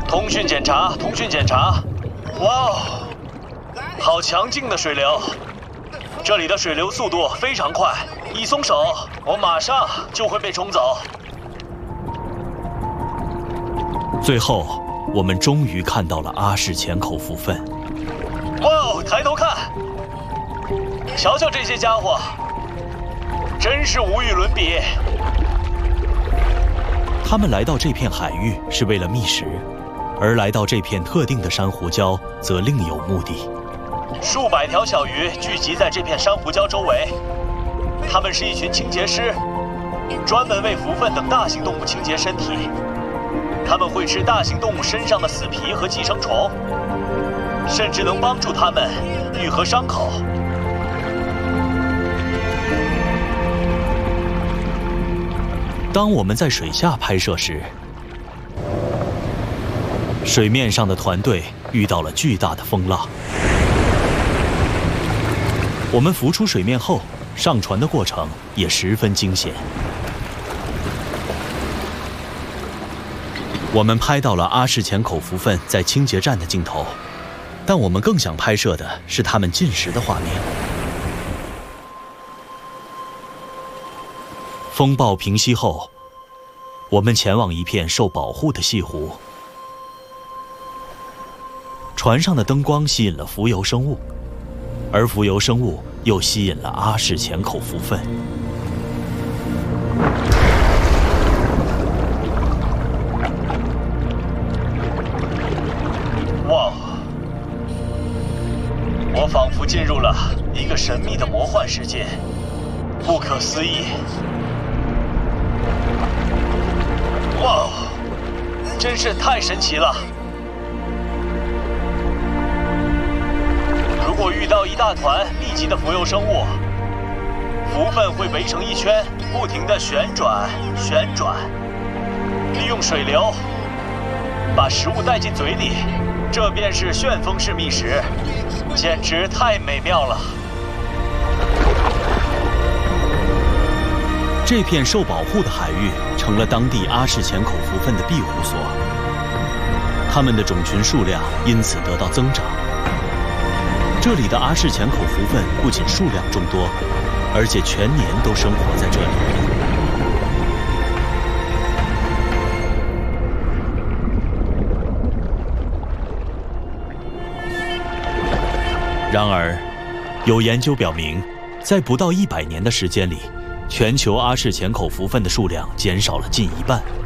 通讯检查，通讯检查。哇哦，好强劲的水流！这里的水流速度非常快，一松手，我马上就会被冲走。 最后，我们终于看到了阿氏浅口蝠粪。 哇哦，抬头看，瞧瞧这些家伙，真是无与伦比。 他们来到这片海域是为了觅食，而来到这片特定的珊瑚礁则另有目的。 数百条小鱼聚集在这片珊瑚礁周围，它们是一群清洁师，专门为蝠粪等大型动物清洁身体。它们会吃大型动物身上的死皮和寄生虫，甚至能帮助它们愈合伤口。 当我们在水下拍摄时，水面上的团队遇到了巨大的风浪。我们浮出水面后，上船的过程也十分惊险。我们拍到了阿氏浅口蝠粪在清洁站的镜头，但我们更想拍摄的是它们进食的画面。风暴平息后，我们前往一片受保护的西湖。船上的灯光吸引了浮游生物，而浮游生物又吸引了阿氏浅口蝠粪。 哇！我仿佛进入了一个神秘的魔幻世界，不可思议。哇！真是太神奇了！如果遇到一大团密集的浮游生物，蝠粪会围成一圈，不停地旋转，利用水流把食物带进嘴里，这便是旋风式觅食，简直太美妙了。 这片受保护的海域成了当地阿氏浅口蝠粪的庇护所，它们的种群数量因此得到增长。这里的阿氏浅口蝠粪不仅数量众多，而且全年都生活在这里。然而，有研究表明，在不到100年的时间里，全球阿氏浅口蝠粪的数量减少了近1半。